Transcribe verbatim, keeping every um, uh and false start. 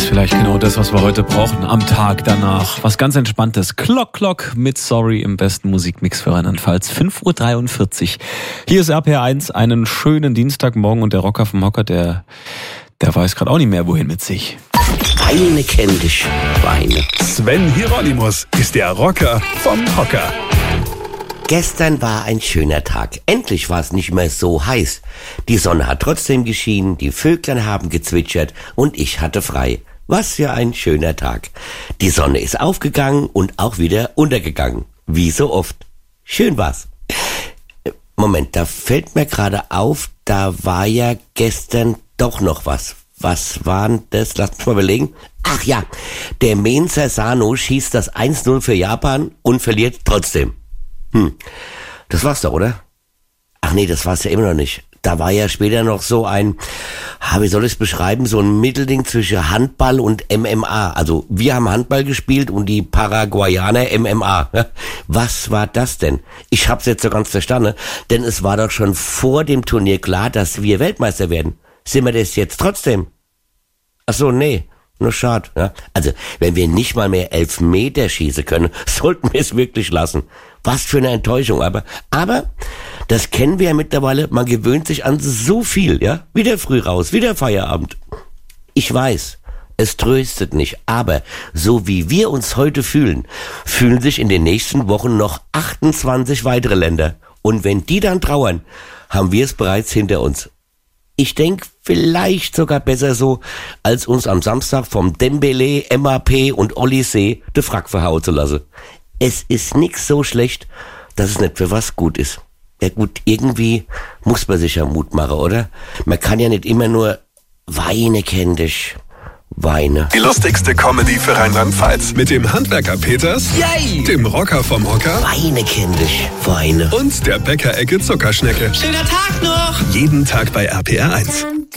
ist vielleicht genau das, was wir heute brauchen am Tag danach. Was ganz Entspanntes. Clock Clock mit Sorry im besten Musikmix für Rheinland-Pfalz. fünf Uhr dreiundvierzig. Hier ist R P R eins, einen schönen Dienstagmorgen und der Rocker vom Hocker, der, der weiß gerade auch nicht mehr, wohin mit sich. Weine kenn dich, Weine. Sven Hieronymus ist der Rocker vom Hocker. Gestern war ein schöner Tag. Endlich war es nicht mehr so heiß. Die Sonne hat trotzdem geschienen, die Vöglein haben gezwitschert und ich hatte frei. Was für ein schöner Tag. Die Sonne ist aufgegangen und auch wieder untergegangen. Wie so oft. Schön war's. Moment, da fällt mir gerade auf, da war ja gestern doch noch was. Was war denn das? Lass mich mal überlegen. Ach ja, der Mainzer Sano schießt das eins null für Japan und verliert trotzdem. Hm, das war's doch, oder? Ach nee, das war's ja immer noch nicht. Da war ja später noch so ein, wie soll ich es beschreiben, so ein Mittelding zwischen Handball und M M A. Also wir haben Handball gespielt und die Paraguayaner M M A. Was war das denn? Ich hab's jetzt so ganz verstanden, denn es war doch schon vor dem Turnier klar, dass wir Weltmeister werden. Sind wir das jetzt trotzdem? Ach so, nee. Nur schade, ja. Also, wenn wir nicht mal mehr Elfmeter schießen können, sollten wir es wirklich lassen. Was für eine Enttäuschung, aber, aber, das kennen wir ja mittlerweile, man gewöhnt sich an so viel, ja. Wieder früh raus, wieder Feierabend. Ich weiß, es tröstet nicht, aber so wie wir uns heute fühlen, fühlen sich in den nächsten Wochen noch achtundzwanzig weitere Länder. Und wenn die dann trauern, haben wir es bereits hinter uns. Ich denke, vielleicht sogar besser so, als uns am Samstag vom Dembele, M A P und Olysee de Frack verhauen zu lassen. Es ist nix so schlecht, dass es nicht für was gut ist. Ja gut, irgendwie muss man sich ja Mut machen, oder? Man kann ja nicht immer nur Weine kenn dich, Weine. Die lustigste Comedy für Rheinland-Pfalz. Mit dem Handwerker Peters, Yay! Dem Rocker vom Hocker Weine kenn dich, Weine. und der Bäckerecke Zuckerschnecke. Schöner Tag noch! Jeden Tag bei R P R eins.